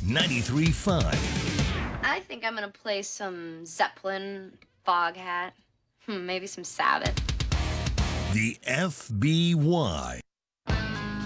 93.5. I think I'm gonna play some Zeppelin, Foghat, maybe some Sabbath. The FBY.